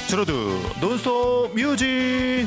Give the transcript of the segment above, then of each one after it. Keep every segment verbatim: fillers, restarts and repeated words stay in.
주로드 논스톱 뮤직.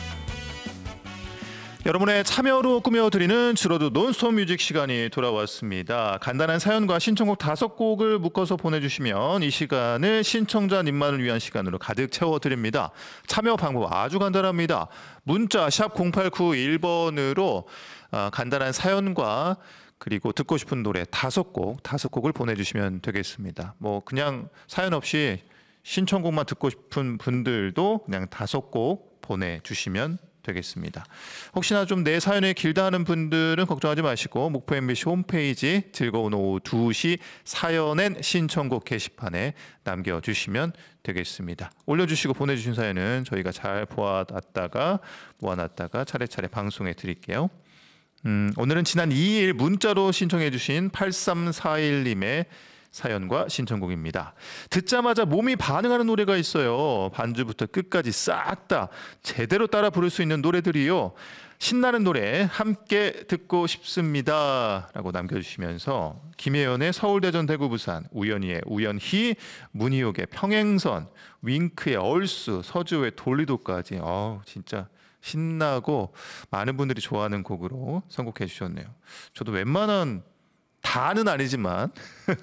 여러분의 참여로 꾸며드리는 주로드 논스톱 뮤직 시간이 돌아왔습니다. 간단한 사연과 신청곡 다섯 곡을 묶어서 보내주시면 이 시간을 신청자님만을 위한 시간으로 가득 채워드립니다. 참여 방법 아주 간단합니다. 문자 샵 공팔구일 번으로 간단한 사연과 그리고 듣고 싶은 노래 다섯 곡, 다섯 곡을 보내주시면 되겠습니다. 뭐 그냥 사연 없이 신청곡만 듣고 싶은 분들도 그냥 다섯 곡 보내주시면 되겠습니다. 혹시나 좀 내 사연이 길다 하는 분들은 걱정하지 마시고 목포 엠비씨 홈페이지 즐거운 오후 두 시 사연엔 신청곡 게시판에 남겨주시면 되겠습니다. 올려주시고 보내주신 사연은 저희가 잘 보아놨다가 모아놨다가 차례차례 방송해 드릴게요. 음, 오늘은 지난 이 일 문자로 신청해 주신 팔삼사일 님의 사연과 신청곡입니다. 듣자마자 몸이 반응하는 노래가 있어요. 반주부터 끝까지 싹 다 제대로 따라 부를 수 있는 노래들이요. 신나는 노래 함께 듣고 싶습니다 라고 남겨주시면서 김혜연의 서울대전 대구 부산, 우연희의 우연히, 문희옥의 평행선, 윙크의 얼쑤, 서주의 돌리도까지 어 진짜 신나고 많은 분들이 좋아하는 곡으로 선곡해 주셨네요. 저도 웬만한 다는 아니지만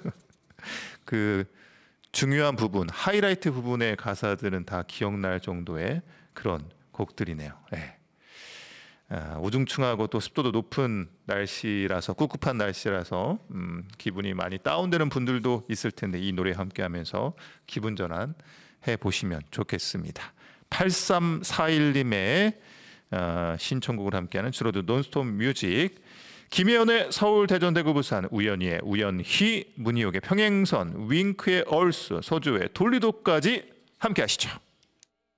그 중요한 부분, 하이라이트 부분의 가사들은 다 기억날 정도의 그런 곡들이네요. 네. 아, 우중충하고 또 습도도 높은 날씨라서, 꿉꿉한 날씨라서 음, 기분이 많이 다운되는 분들도 있을 텐데 이 노래 함께하면서 기분 전환 해보시면 좋겠습니다. 팔삼사일 님의 어, 신청곡을 함께하는 주로드 논스톱 뮤직, 김혜연의 서울 대전 대구 부산, 우연희의 우연히, 문희옥의 평행선, 윙크의 얼쑤, 서주의 돌리도까지 함께 하시죠.